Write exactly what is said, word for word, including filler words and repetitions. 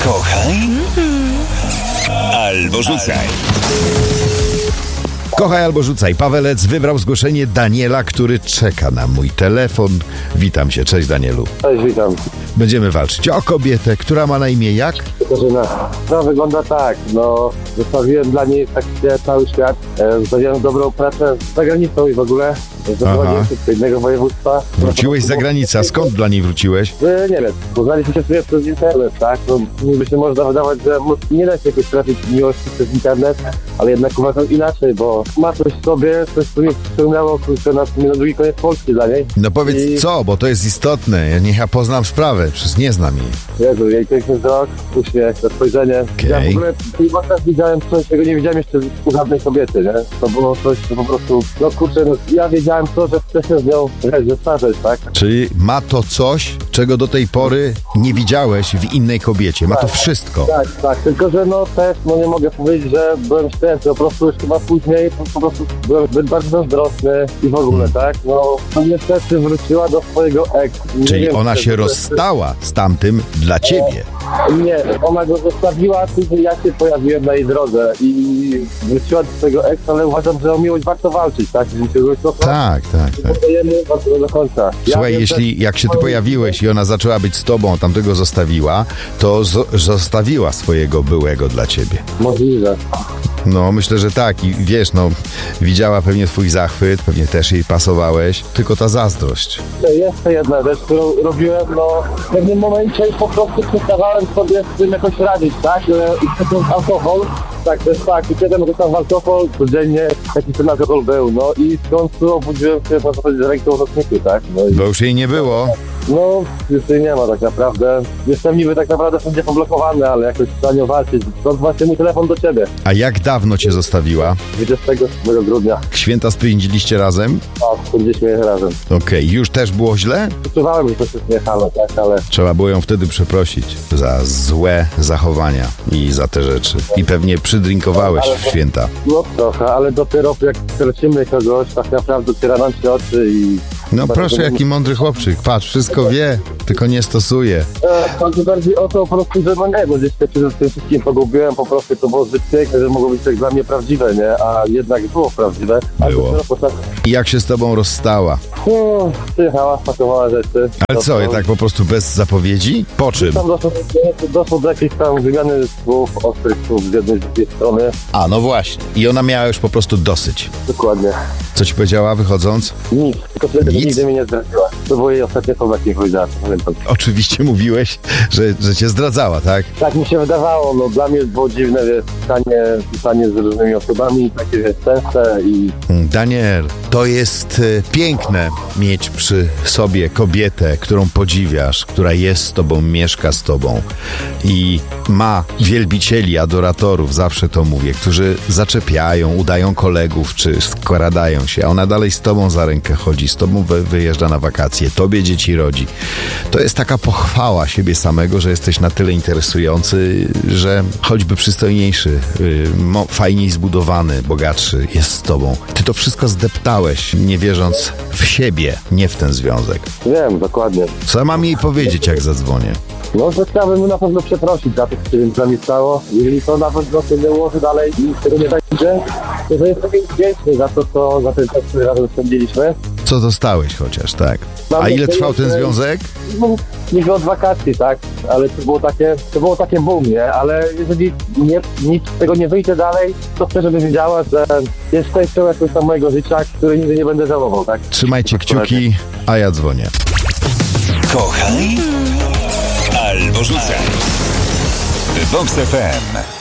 Kochaj albo rzucaj. Kochaj albo rzucaj. Pawelec wybrał zgłoszenie Daniela, który czeka na mój telefon. Witam cię, cześć Danielu. Cześć, witam. Będziemy walczyć o kobietę, która ma na imię jak? Katarzyna. No wygląda tak, no zostawiłem dla niej tak cały świat, e, zostawiłem dobrą pracę za granicą i w ogóle zaprowadziłem się do innego województwa. Wróciłeś z zagranicy, a skąd dla niej wróciłeś? E, nie wiem, poznaliśmy się sobie przez internet, tak? No, niby się można wydawać, że nie da się jakoś trafić miłości przez internet, ale jednak uważam inaczej, bo ma coś w sobie, coś co mnie przyciągnęło, kurczę, na, na drugi koniec Polski dla niej. No powiedz I... co, bo to jest istotne. Niech ja poznam sprawę, przecież nie znam jej. Jezu, jej piękny wzrok, uśmiech, to spojrzenie. Okay. Ja w ogóle teraz widziałem coś, czego nie widziałem jeszcze u żadnej kobiety, nie? To było coś, co po prostu, no kurczę, no, ja wiedziałem to, że chcę się z nią zestarzeć, tak? Czyli ma to coś, czego do tej pory nie widziałeś w innej kobiecie. Ma to wszystko. Tak, tak, tylko że no też, no nie mogę powiedzieć, że byłem szczęśliwy, po prostu już chyba później po, po prostu byłem zbyt bardzo zazdrosny i w ogóle, hmm. tak? No, no niestety wróciła do swojego ex. Nie Czyli wiem, ona się rozstała z tamtym dla ciebie. Nie, ona go zostawiła, później ja się pojawiłem na jej drodze i wróciła do swojego ex, ale uważam, że o miłość warto walczyć, tak? Jeżeli czegoś kocha, Tak, tak, tak. podajemy warto do końca. Słuchaj, ja jeśli jak się ty pojawiłeś i ona zaczęła być z tobą, tamtego zostawiła, to z- zostawiła swojego byłego dla ciebie. Możliwe. No, myślę, że tak. I wiesz, no, widziała pewnie twój zachwyt, pewnie też jej pasowałeś, tylko ta zazdrość. Jeszcze jedna rzecz, którą robiłem, no w pewnym momencie po prostu przestawałem sobie z tym jakoś radzić, tak? I ten alkohol, tak, to jest tak, i kiedy tam alkohol, codziennie taki ten alkohol był, no i w końcu obudziłem się, można powiedzieć, ręką w nocniku, tak? No, i, Bo już jej nie było. no już jej nie ma tak naprawdę. Jestem niby tak naprawdę wszędzie poblokowany, ale jakoś trzeba nią walczyć. Stąd właśnie mój telefon do ciebie. A jak dawno cię zostawiła? dwudziestego ósmego grudnia. Święta spędziliście razem? A, spędziliśmy razem. Okej, już też było źle? Wyczuwałem, że to się zjechało, tak, ale... Trzeba było ją wtedy przeprosić za złe zachowania i za te rzeczy. I pewnie przydrinkowałeś w święta. No trochę, ale dopiero jak stracimy kogoś, tak naprawdę otwiera nam się oczy i... No proszę, jaki mądry chłopczyk. Patrz, wszystko wie, tylko nie stosuje. E, chodzi bardziej o to po prostu, że no nie, bo gdzieś się przed tym wszystkim pogubiłem, po prostu to było zbyt piękne, że mogło być tak dla mnie prawdziwe, nie? A jednak było prawdziwe. A Było. dopiero po tak... I jak się z tobą rozstała? No, przyjechała, spakowała rzeczy. Ale co, tak po prostu bez zapowiedzi? Po czym? Tam doszło, doszło do jakiejś tam wymiany słów, ostrych słów z jednej z drugiej strony. A, no właśnie. I ona miała już po prostu dosyć. Dokładnie. Co ci powiedziała wychodząc? Nic. Tylko wtedy Nic? nigdy mnie nie zdradziła. To było jej ostatnie słowa, jakie powiedziała, pamiętam. Oczywiście mówiłeś, że, że cię zdradzała, tak? Tak mi się wydawało, no dla mnie było dziwne, wiesz, pisanie, pisanie z różnymi osobami, takie wiesz, częste i... Daniel, to jest y, piękne mieć przy sobie kobietę, którą podziwiasz, która jest z tobą, mieszka z tobą i ma wielbicieli, adoratorów, zawsze to mówię, którzy zaczepiają, udają kolegów, czy skradają się, a ona dalej z tobą za rękę chodzi, z tobą wy, wyjeżdża na wakacje, tobie dzieci rodzi. To jest taka pochwała siebie samego, że jesteś na tyle interesujący, że choćby przystojniejszy, y, mo, fajniej zbudowany, bogatszy jest z tobą. Ty to wszystko zdeptałeś, nie wierząc w siebie, nie w ten związek. Wiem, dokładnie. Co mam jej powiedzieć, jak zadzwonię? No, że chciałbym na pewno przeprosić za to, co się z nami stało. Jeżeli to na pewno się nie ułoży dalej i tego nie będzie, to że jestem jej wdzięczny za to, co, za ten czas, który razem spędziliśmy. Co dostałeś chociaż, tak? Mam A ile nadzieję, trwał ten że- związek? No, niby od wakacji, tak? Ale to było takie, to było takie boom, nie? Ale jeżeli nie, nic z tego nie wyjdzie dalej, to chcę, żeby wiedziała, że jest częścią jakoś tam mojego życia, której nigdy nie będę żałował, tak? Trzymajcie kciuki, a ja dzwonię. Kochaj albo rzucaj. Vox F M.